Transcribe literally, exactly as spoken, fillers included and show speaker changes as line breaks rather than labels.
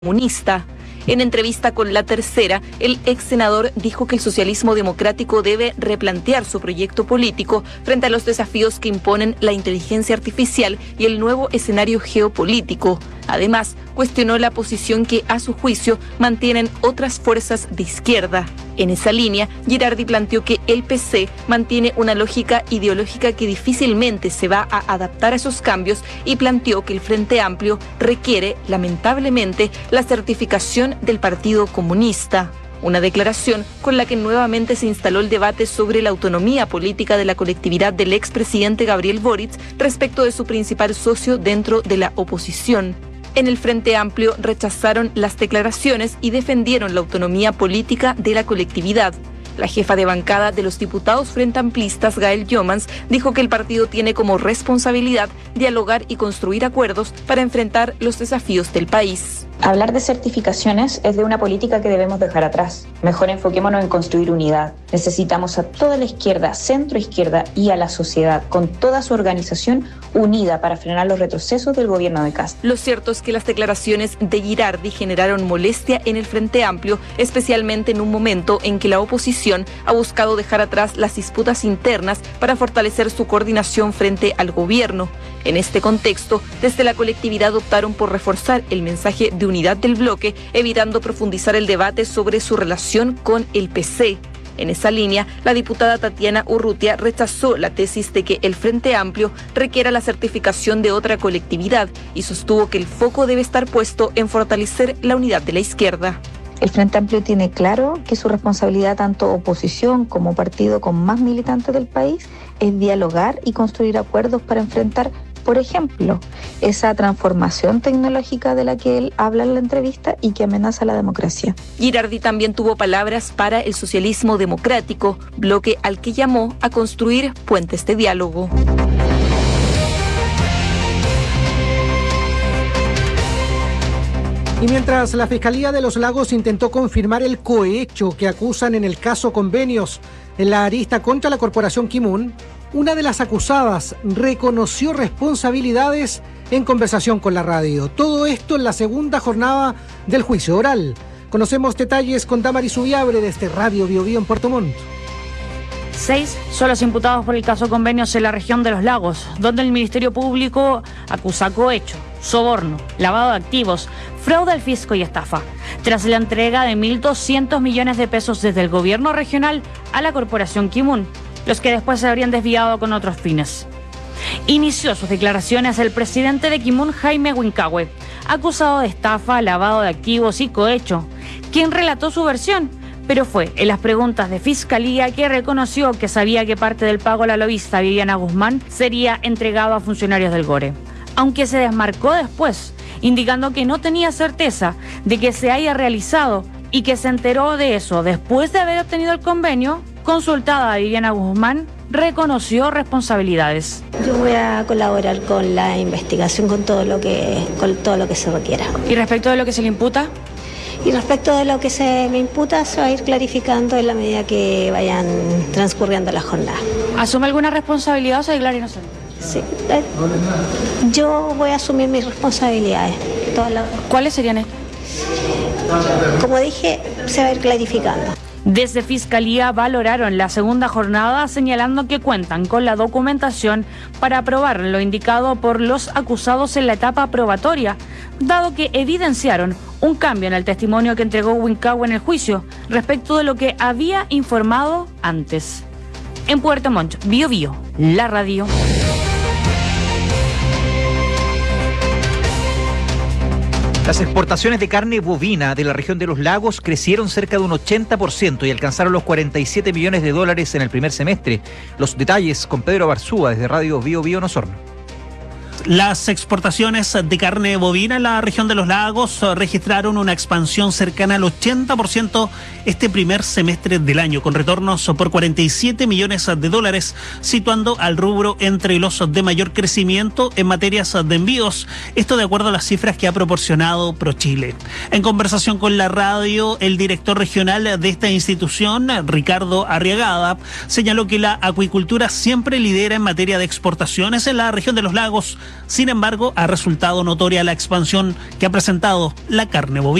Comunista. En entrevista con La Tercera, el ex senador dijo que el socialismo democrático debe replantear su proyecto político frente a los desafíos que imponen la inteligencia artificial y el nuevo escenario geopolítico. Además, cuestionó la posición que, a su juicio, mantienen otras fuerzas de izquierda. En esa línea, Girardi planteó que el P C mantiene una lógica ideológica que difícilmente se va a adaptar a esos cambios y planteó que el Frente Amplio requiere, lamentablemente, la certificación del Partido Comunista. Una declaración con la que nuevamente se instaló el debate sobre la autonomía política de la colectividad del expresidente Gabriel Boric respecto de su principal socio dentro de la oposición. En el Frente Amplio rechazaron las declaraciones y defendieron la autonomía política de la colectividad. La jefa de bancada de los diputados frente amplistas, Gael Jomans, dijo que el partido tiene como responsabilidad dialogar y construir acuerdos para enfrentar los desafíos del país.
Hablar de certificaciones es de una política que debemos dejar atrás. Mejor enfoquémonos en construir unidad. Necesitamos a toda la izquierda, centro-izquierda y a la sociedad, con toda su organización unida para frenar los retrocesos del gobierno de Kast.
Lo cierto es que las declaraciones de Girardi generaron molestia en el Frente Amplio, especialmente en un momento en que la oposición ha buscado dejar atrás las disputas internas para fortalecer su coordinación frente al gobierno. En este contexto, desde la colectividad optaron por reforzar el mensaje de unidad del bloque, evitando profundizar el debate sobre su relación con el P C. En esa línea, la diputada Tatiana Urrutia rechazó la tesis de que el Frente Amplio requiera la certificación de otra colectividad y sostuvo que el foco debe estar puesto en fortalecer la unidad de la izquierda.
El Frente Amplio tiene claro que su responsabilidad, tanto oposición como partido con más militantes del país, es dialogar y construir acuerdos para enfrentar, por ejemplo, esa transformación tecnológica de la que él habla en la entrevista y que amenaza la democracia.
Girardi también tuvo palabras para el socialismo democrático, bloque al que llamó a construir puentes de diálogo.
Y mientras la Fiscalía de Los Lagos intentó confirmar el cohecho que acusan en el caso Convenios en la arista contra la corporación Kimun, una de las acusadas reconoció responsabilidades en conversación con la radio. Todo esto en la segunda jornada del juicio oral. Conocemos detalles con Damaris Ubiabre desde Radio Bio Bio en Puerto Montt.
Seis son los imputados por el caso Convenios en la región de Los Lagos, donde el Ministerio Público acusa cohecho, soborno, lavado de activos, fraude al fisco y estafa, tras la entrega de mil doscientos millones de pesos desde el gobierno regional a la corporación Kimun, los que después se habrían desviado con otros fines. Inició sus declaraciones el presidente de Kimun, Jaime Huincahue, acusado de estafa, lavado de activos y cohecho, quien relató su versión, pero fue en las preguntas de Fiscalía que reconoció que sabía que parte del pago a la lobista Viviana Guzmán sería entregado a funcionarios del Gore, aunque se desmarcó después, indicando que no tenía certeza de que se haya realizado y que se enteró de eso después de haber obtenido el convenio. Consultada a Viviana Guzmán, reconoció responsabilidades.
Yo voy a colaborar con la investigación, con todo lo que, con todo lo que se requiera.
¿Y respecto de lo que se le imputa?
Y respecto de lo que se me imputa, se va a ir clarificando en la medida que vayan transcurriendo las jornadas.
¿Asume alguna responsabilidad o se declara inocente?
Sí. Eh, yo voy a asumir mis responsabilidades. Todas las...
¿Cuáles serían estas?
Como dije, se va a ir clarificando.
Desde Fiscalía valoraron la segunda jornada, señalando que cuentan con la documentación para aprobar lo indicado por los acusados en la etapa probatoria, dado que evidenciaron un cambio en el testimonio que entregó Huincahue en el juicio respecto de lo que había informado antes. En Puerto Montt, Bio Bio, la radio.
Las exportaciones de carne bovina de la región de Los Lagos crecieron cerca de un ochenta por ciento y alcanzaron los cuarenta y siete millones de dólares en el primer semestre. Los detalles con Pedro Barzúa desde Radio Bio Bio en Osorno.
Las exportaciones de carne bovina en la región de Los Lagos registraron una expansión cercana al ochenta por ciento este primer semestre del año, con retornos por cuarenta y siete millones de dólares, situando al rubro entre los de mayor crecimiento en materias de envíos, esto de acuerdo a las cifras que ha proporcionado ProChile. En conversación con la radio, el director regional de esta institución, Ricardo Arriagada, señaló que la acuicultura siempre lidera en materia de exportaciones en la región de Los Lagos, Sin embargo, ha resultado notoria la expansión que ha presentado la carne bovina.